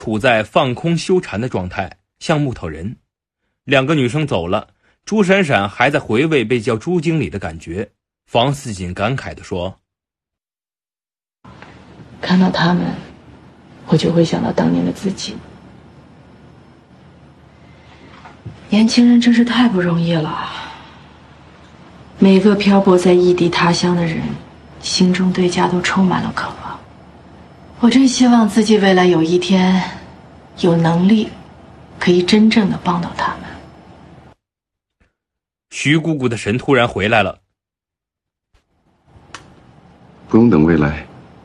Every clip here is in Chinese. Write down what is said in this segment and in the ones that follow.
处在放空修禅的状态，像木头人。两个女生走了，朱闪闪还在回味被叫朱经理的感觉。房思锦感慨地说： 看到他们，我就会想到当年的自己。年轻人真是太不容易了，每个漂泊在异地他乡的人，心中对家都充满了渴望。我真希望自己未来有一天，有能力，可以真正的帮到他们。 徐姑姑的神突然回来了。 不用等未来，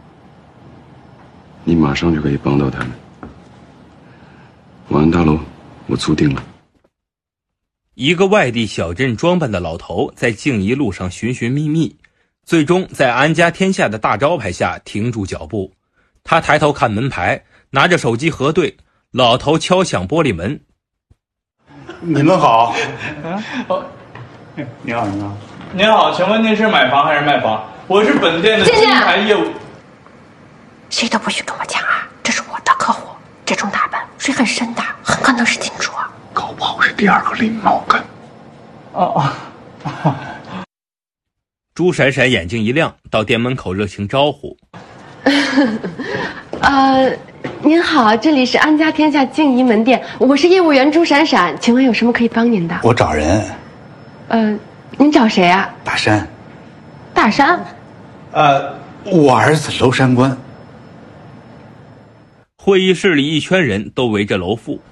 你马上就可以帮到他们。晚安大楼，我租定了。 一个外地小镇装扮的老头在静怡路上寻寻觅觅，最终在安家天下的大招牌下停住脚步。他抬头看门牌，拿着手机核对。老头敲响玻璃门： 你们好。 你好，你好，您好，请问您是买房还是卖房？我是本店的金牌业务。 谁都不许跟我讲啊，这是我的客户，这种打扮水很深的，很可能是金主。 搞不好是第二个林茂根。 朱闪闪眼睛一亮，到店门口热情招呼： 您好，这里是安家天下静怡门店，我是业务员朱闪闪，请问有什么可以帮您的？ 我找人。 您找谁啊？ 大山。 大山？ 我儿子娄山关。 会议室里一圈人都围着娄父。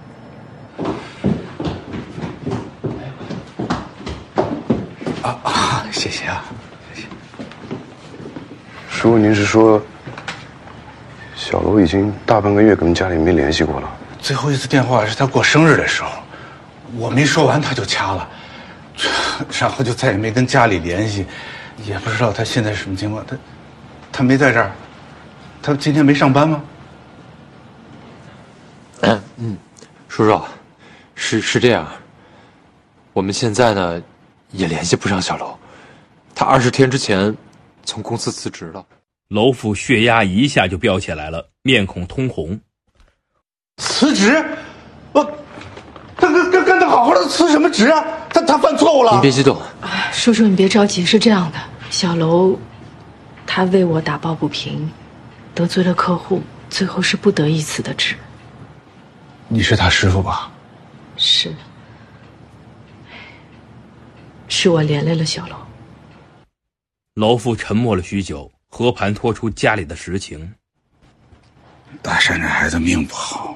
谢谢啊，谢谢。 师傅，您是说小楼已经大半个月跟家里没联系过了？ 最后一次电话是他过生日的时候，我没说完他就掐了，然后就再也没跟家里联系，也不知道他现在是什么情况。他没在这儿，他今天没上班吗？ 叔叔，是这样，我们现在呢也联系不上小楼，他20天之前从公司辞职了。 娄父血压一下就飙起来了，面孔通红。 辞职？他跟他好好的辞什么职啊？他犯错误了？ 您别激动。 叔叔，你别着急，是这样的，小楼他为我打抱不平，得罪了客户，最后是不得已辞的职。 你是他师傅吧？ 是我连累了小楼。 娄父沉默了许久，和盘托出家里的实情。 大山这孩子命不好，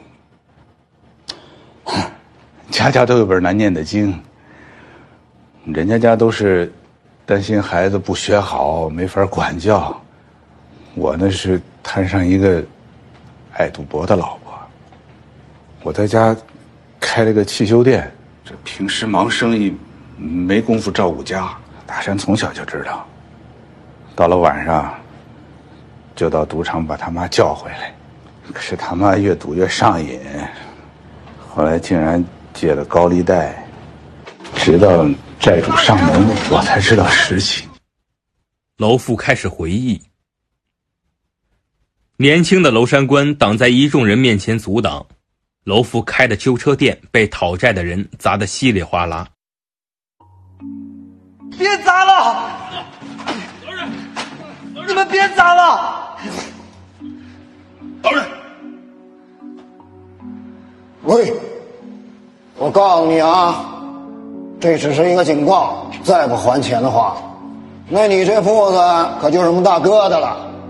家家都有本难念的经。人家都是担心孩子不学好，没法管教。我呢是摊上一个爱赌博的老婆。我在家开了个汽修店，这平时忙生意，没工夫照顾家。大山从小就知道，到了晚上就到赌场把他妈叫回来。可是他妈越赌越上瘾，后来竟然借了高利贷，直到债主上门，我才知道实情。 娄父开始回忆，年轻的娄山关挡在一众人面前阻挡，娄父开的修车店被讨债的人砸得稀里哗啦。 别砸了！你们别砸了！ 老人， 喂，我告诉你啊，这只是一个警告，再不还钱的话，那你这铺子可就是我们大哥的了。